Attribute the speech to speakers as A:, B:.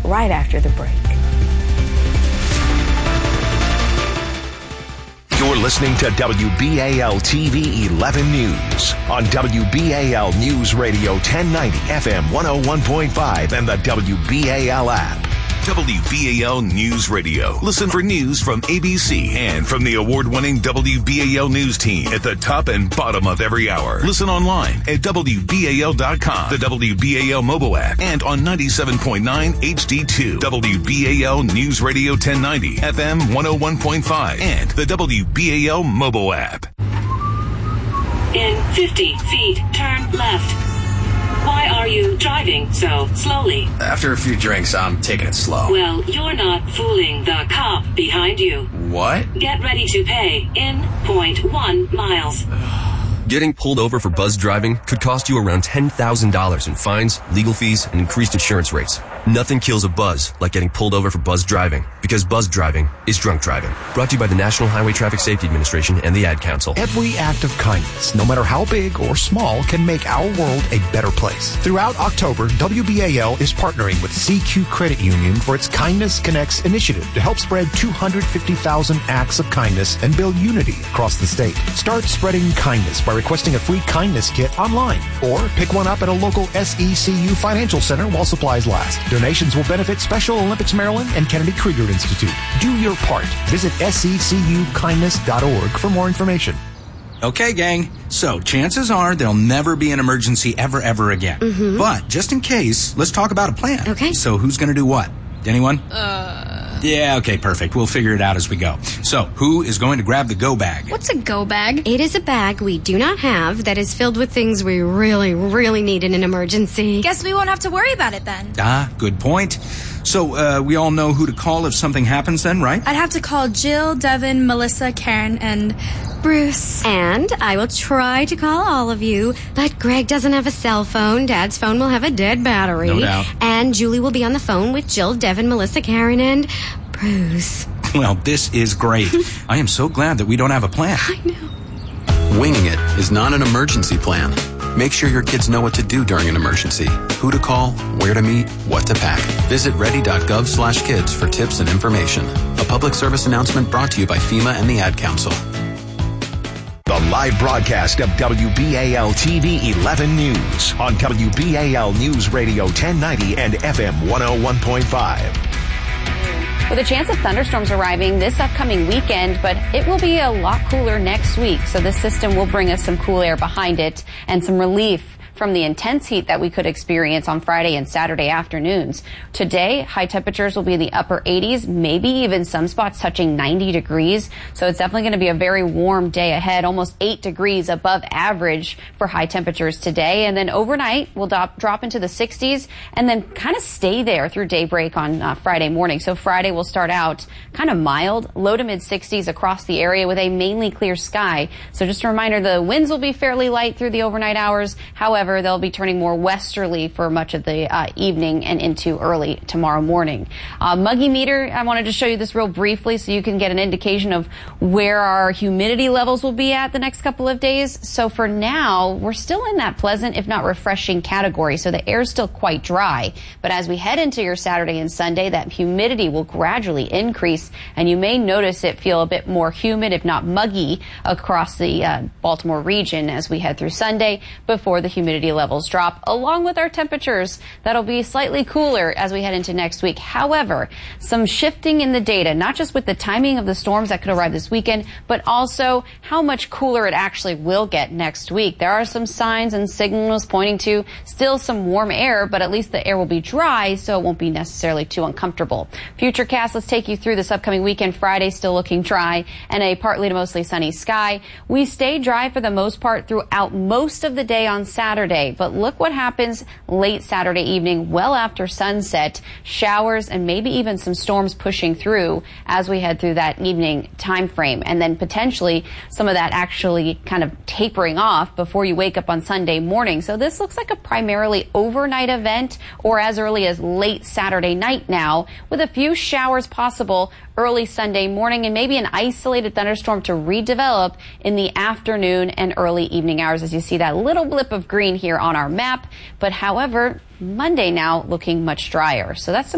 A: right after the break.
B: You're listening to WBAL TV 11 News on WBAL News Radio 1090 FM 101.5 and the WBAL app. WBAL News Radio. Listen for news from ABC and from the award-winning WBAL News team at the top and bottom of every hour. Listen online at WBAL.com, the WBAL mobile app, and on 97.9 HD2. WBAL News Radio 1090, FM 101.5, and the WBAL mobile app.
C: In 50 feet, turn left. Why are you driving so slowly?
D: After a few drinks, I'm taking it slow.
C: Well, you're not fooling the cop behind you.
D: What?
C: Get ready to pay in 0.1 miles.
E: Getting pulled over for buzz driving could cost you around $10,000 in fines, legal fees, and increased insurance rates. Nothing kills a buzz like getting pulled over for buzz driving, because buzz driving is drunk driving. Brought to you by the National Highway Traffic Safety Administration and the Ad Council.
F: Every act of kindness, no matter how big or small, can make our world a better place. Throughout October, WBAL is partnering with CQ Credit Union for its Kindness Connects initiative to help spread 250,000 acts of kindness and build unity across the state. Start spreading kindness by requesting a free kindness kit online, or pick one up at a local SECU financial center while supplies last. Donations will benefit Special Olympics Maryland and Kennedy Krieger Institute. Do your part. Visit secu-kindness.org for more information.
G: Okay, gang. So, chances are there'll never be an emergency ever again.
H: Mm-hmm.
G: But, just in case, let's talk about a plan.
H: Okay.
G: So, who's going to do what? Anyone? Yeah, okay, perfect. We'll figure it out as we go. So, who is going to grab the go bag?
H: What's a go bag? It is a bag we do not have that is filled with things we really need in an emergency.
I: Guess we won't have to worry about it then.
G: Ah, good point. So, we all know who to call if something happens then, right?
I: I'd have to call Jill, Devin, Melissa, Karen, and Bruce.
H: And I will try to call all of you, but Greg doesn't have a cell phone. Dad's phone will have a dead battery.
G: No doubt.
H: And Julie will be on the phone with Jill, Devin, Melissa, Karen, and Bruce.
G: Well, this is great. I am so glad that we don't have a plan.
H: I know.
J: Winging it is not an emergency plan. Make sure your kids know what to do during an emergency, who to call, where to meet, what to pack. Visit ready.gov/kids for tips and information. A public service announcement brought to you by FEMA and the Ad Council.
B: The live broadcast of WBAL TV 11 News on WBAL News Radio 1090 and FM 101.5.
K: With a chance of thunderstorms arriving this upcoming weekend, but it will be a lot cooler next week. So this system will bring us some cool air behind it and some relief from the intense heat that we could experience on Friday and Saturday afternoons. Today, high temperatures will be in the upper 80s, maybe even some spots touching 90 degrees. So it's definitely going to be a very warm day ahead, almost 8 degrees above average for high temperatures today. And then overnight, we'll drop into the 60s and then kind of stay there through daybreak on Friday morning. So Friday will start out kind of mild, low to mid 60s across the area with a mainly clear sky. So just a reminder, the winds will be fairly light through the overnight hours. However, they'll be turning more westerly for much of the evening and into early tomorrow morning. Muggy meter, I wanted to show you this real briefly so you can get an indication of where our humidity levels will be at the next couple of days. So for now, we're still in that pleasant, if not refreshing category. So the air's still quite dry. But as we head into your Saturday and Sunday, that humidity will gradually increase, and you may notice it feel a bit more humid, if not muggy, across the Baltimore region as we head through Sunday before the humidity levels drop, along with our temperatures that'll be slightly cooler as we head into next week. However, some shifting in the data, not just with the timing of the storms that could arrive this weekend, but also how much cooler it actually will get next week. There are some signs and signals pointing to still some warm air, but at least the air will be dry, so it won't be necessarily too uncomfortable. Futurecast, let's take you through this upcoming weekend. Friday still looking dry and a partly to mostly sunny sky. We stay dry for the most part throughout most of the day on Saturday. But look what happens late Saturday evening, well after sunset. Showers and maybe even some storms pushing through as we head through that evening time frame. And then potentially some of that actually kind of tapering off before you wake up on Sunday morning. So this looks like a primarily overnight event, or as early as late Saturday night now, with a few showers possible early Sunday morning and maybe an isolated thunderstorm to redevelop in the afternoon and early evening hours, as you see that little blip of green here on our map. But however, Monday now looking much drier. So that's